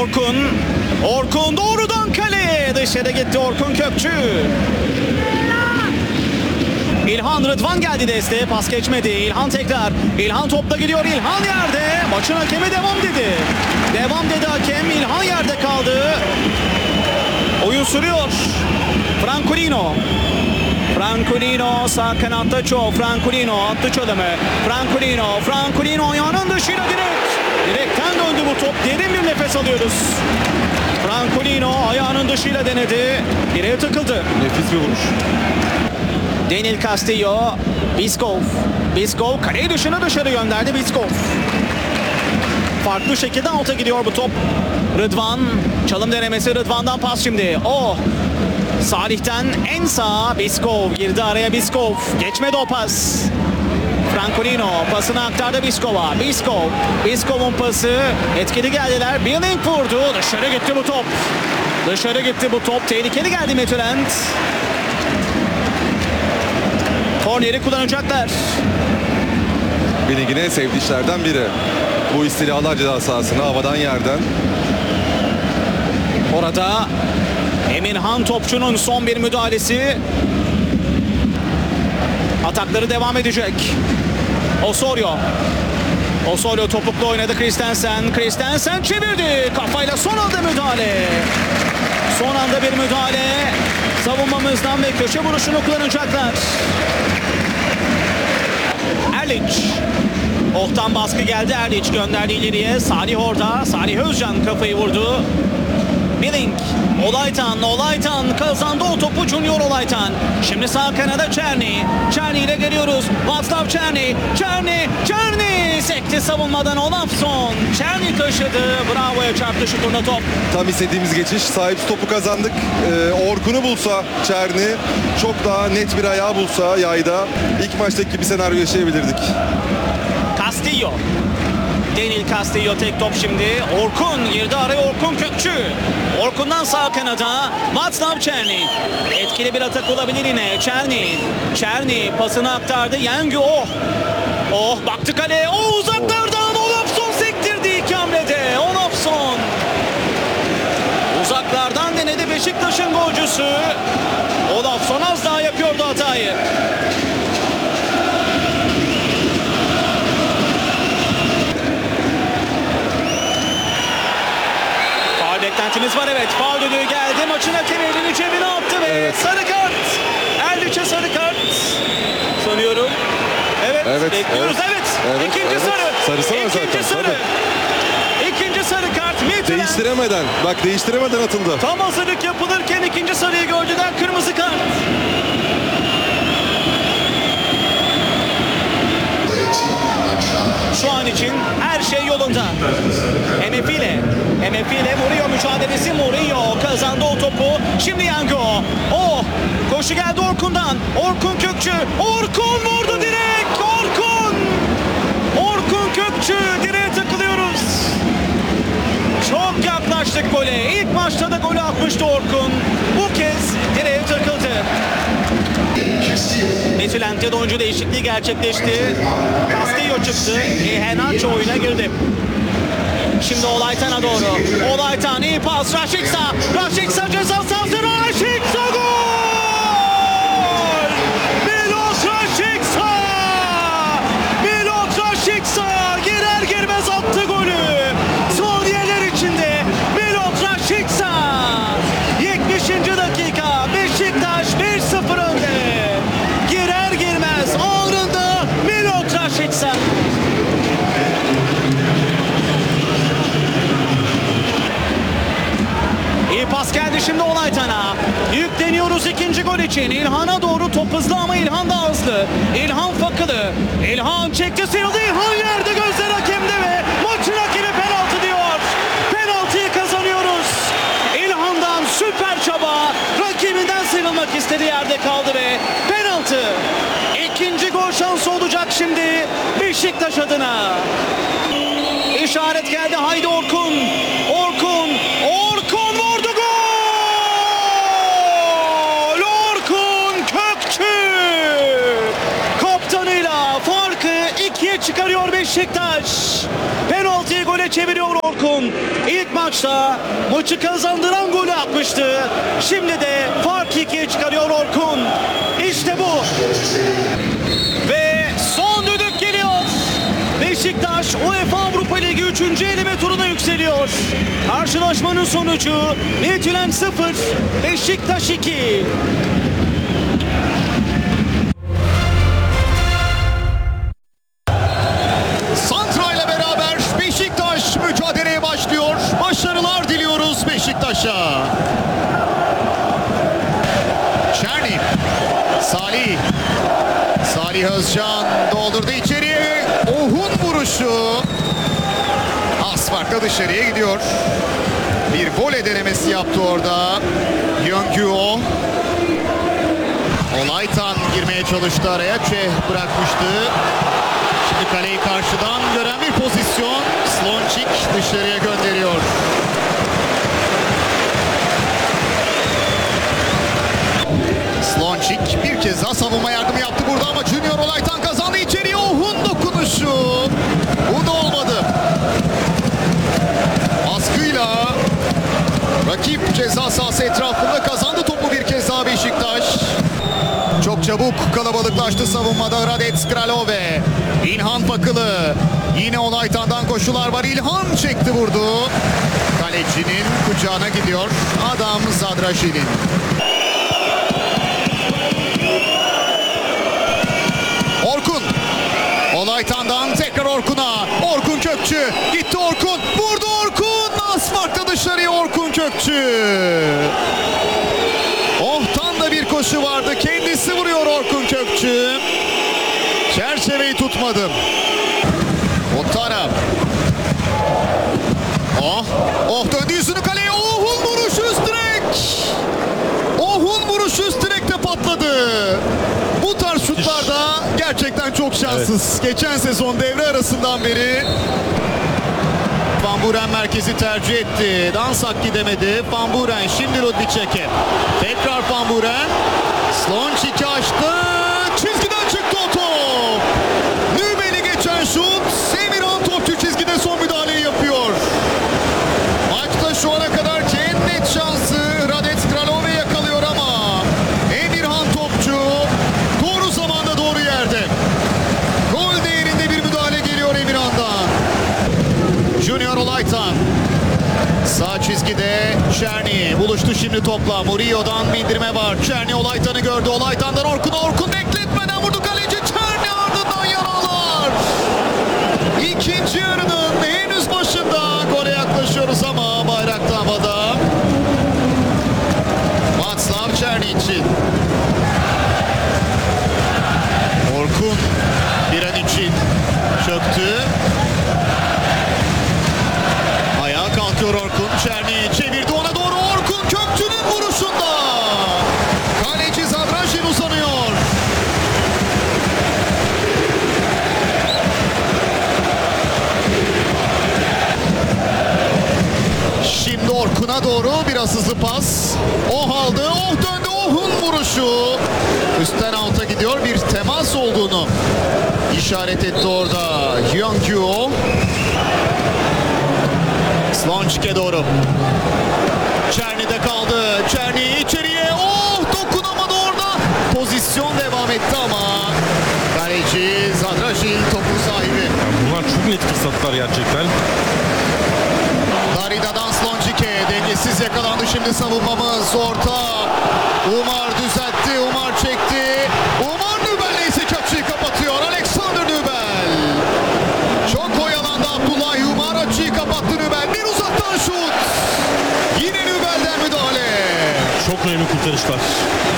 Orkun doğrudan kaleye. Dışarı gitti Orkun Kökçü. İlhan, Rıdvan geldi desteğe, pas geçmedi. İlhan tekrar. İlhan topla gidiyor. İlhan yerde. Maçın hakemi devam dedi. Devam dedi hakem. İlhan yerde kaldı. Oyun sürüyor. Francolino sağ kanatta çok. Francolino attı çalımı. Francolino ayağının dışıyla direkten döndü bu top. Derin bir nefes alıyoruz. Francolino ayağının dışıyla denedi. Direğe takıldı. Nefis bir vuruş. Daniel Castillo. Biskov kaleyi dışarı gönderdi Biskov. Farklı şekilde alta gidiyor bu top. Rıdvan. Çalım denemesi, Rıdvan'dan pas şimdi. Salih'ten en sağa Biskov. Girdi araya Biskov. Geçmedi o pas. Francolino pasını aktardı Biskov'a. Biskov'un pası. Etkili geldiler. Billing vurdu. Dışarı gitti bu top. Tehlikeli geldi Midtjylland. Korneri kullanacaklar. Billing'in en sevdiği işlerden biri. Bu istilalar ceza sahasına havadan yerden. Orada Emirhan Topçu'nun son bir müdahalesi. Atakları devam edecek. Osorio topuklu oynadı Christensen çevirdi. Kafayla son anda bir müdahale. Savunmamızdan ve köşe vuruşunu kullanacaklar. Erliç. Oh'tan baskı geldi. Erliç gönderdi ileriye. Salih orada. Salih Özcan kafayı vurdu. Billing. Olaytan kazandı o topu Junior Olaytan. Şimdi sağ kanada Czerny ile geliyoruz. Václav Czerny sekti savunmadan Olafsson. Czerny taşıdı. Bravo'ya çarptı şutunda top. Tam istediğimiz geçiş. Sahip topu kazandık. Orkun'u bulsa Czerny, çok daha net bir ayağı bulsa yayda ilk maçtaki bir senaryo yaşayabilirdik. Castillo. Daniel Castillo tek top şimdi. Orkun girdi araya, Orkun Kökçü. Orkun'dan sağ kanada Václav Czerny. Etkili bir atak olabilir yine. Czerny pasını aktardı. Yengü baktı kaleye. Uzaklardan Olafsson sektirdi iki hamlede. Olafsson. Uzaklardan denedi Beşiktaş'ın golcüsü. Olafsson az daha yapıyordu hatayı. Beklentimiz var, evet. Faul düdüğü geldi. Maçın hakemi elini cebine attı ve evet. Sarı kart. Erliç'e sarı kart sanıyorum. Evet. Bekliyoruz. Evet. İkinci sarı. Sarısı var zaten. İkinci sarı kart. Midtjylland. Değiştiremeden atıldı. Tam hazırlık yapılırken ikinci sarıyı gördüler. Kırmızı kart. Şu an için her şey yolunda. MF ile Murillo mücadelesi. Murillo kazandı o topu. Şimdi Yango. Koşu geldi Orkun'dan. Orkun Kökçü. Orkun vurdu direkt. Orkun Kökçü. Direğe takılıyoruz. Çok yaklaştık gole. İlk maçta da golü atmıştı Orkun. Bu kez direğe takıldı. Midtjylland'de de oyuncu değişikliği gerçekleşti. Castillo çıktı. Henacho oyuna girdi. Şimdi Olaytan'a doğru. Olaytan iyi pas. Rashica ceza sahası. Rashica gol! Milot Rashica girer girmez attı golü. Saniyeler içinde Milot Rashica. 70. dakika. Beşiktaş 1-0 önde. Girer girmez anında Milot Rashica. İyi pas geldi şimdi Olaytan'a. Yükleniyoruz ikinci gol için. İlhan'a doğru top hızlı ama İlhan da hızlı. İlhan fakılı. İlhan çekti, sıyrıldı. İlhan yerde, gözler hakemde ve maçın hakemi penaltı diyor. Penaltıyı kazanıyoruz. İlhan'dan süper çaba. Rakibinden sıyrılmak istedi, yerde kaldı ve penaltı. İkinci gol şansı olacak şimdi Beşiktaş adına. İşaret geldi. Haydi Orkun. Orkun vurdu, gol! Orkun Kökçü kaptanıyla farkı 2'ye çıkarıyor Beşiktaş. Penaltıyı gole çeviriyor. Orkun ilk maçta maçı kazandıran golü atmıştı. Şimdi de fark 2'ye çıkarıyor Orkun. İşte bu. Ve son düdük geliyor. Beşiktaş UEFA Avrupa Ligi 3. eleme turuna yükseliyor. Karşılaşmanın sonucu Midtjylland 0, Beşiktaş 2. Santra ile beraber Beşiktaş mücadeleye başlıyor. Başarılar diliyoruz Beşiktaş'a. Çerni, Salih Özcan doldurdu içeriye. Ohun vuruşu. Az farkla dışarıya gidiyor. Bir voley denemesi yaptı orada. Yöngüo. Olaytan girmeye çalıştı araya. Çeh bırakmıştı. Şimdi kaleyi karşıdan gören bir pozisyon. Slončík dışarıya gönderiyor. Slončík bir kez daha savunma yardımı yaptı burada ama Junior Olaytan kazandı içeriye. Ohun dokunuşu. Bu da olmadı. Baskıyla rakip ceza sahası etrafında kazandı topu bir kez daha Beşiktaş. Çok çabuk kalabalıklaştı savunmada Radec Kralove. İlhan Fakılı. Yine Olaytan'dan koşular var. İlhan çekti vurdu. Kalecinin kucağına gidiyor. Adam Zadraşil'in. Orkun. Olaytan'dan tekrar Orkun'a. Orkun Kökçü. Gitti Orkun. Vurdu Orkun. Az farklı dışarıya Orkun Kökçü. Ohtan da bir koşu vardı. Kendisi vuruyor Orkun Kökçü. Çerçeveyi tutmadım. Otara. Oh döndü yüzünü kaleye. Ohun vuruşu üst direk. Ohun vuruşu üst direkte patladı. Bu tarz şutlarda gerçekten çok şanssız. Evet. Geçen sezon devre arasından beri Van Buren merkezi tercih etti. Dansak gidemedi. Van Buren şimdi Rudnicek'e. Tekrar Van Buren. Slončík'i açtı. Çizgiden çıktı o top. Nübel'i geçen şut. Emirhan topçu çizgide son müdahaleyi yapıyor. Maçta şu ana kadar en net şansı Radec Kralove yakalıyor ama Emirhan topçu doğru zamanda doğru yerde. Gol değerinde bir müdahale geliyor Emirhan'dan. Junior Olaytan. Sağ çizgide Çerni buluştu şimdi topla. Murillo'dan bindirme var. Çerni Olaytan'ı gördü. Olaytan'dan Orkun'a. Orkun bekletmeden vurdu kaleci. Çerni ardından yaralar. İkinci yarının henüz başında gole yaklaşıyoruz ama bayrak da havada. Václav Černý için. Orkun bir an için çöktü. Ayağa kalkıyor Orkun. Çerny çevirdi ona doğru. Orkun Kökçü'nün vuruşunda. Kaleci Zadražin uzanıyor. Şimdi Orkun'a doğru biraz hızlı pas. Aldı. Döndü. Ohun vuruşu. Üstten alta gidiyor. Bir temas olduğunu işaret etti orada. Yöngüo. Slončík'e doğru. Çerni'de kaldı. Çerni içeriye. Dokunamadı orada. Pozisyon devam etti ama kaleci Zadražin topun sahibi. Bunlar çok net fırsatlar gerçekten. Darida'dan Slončík'e dengesiz yakalandı şimdi savunmamız. Orta. Umar düzeltti. Umar çekti. Umar Nübel ise köşeyi kapatıyor. Alexander Nübel. Çok oyalandı Abdullah Umar. Açıyı kapattı Nübel. Bir uzaktan şut. Yine Nübel'den müdahale. Çok önemli kurtarışlar.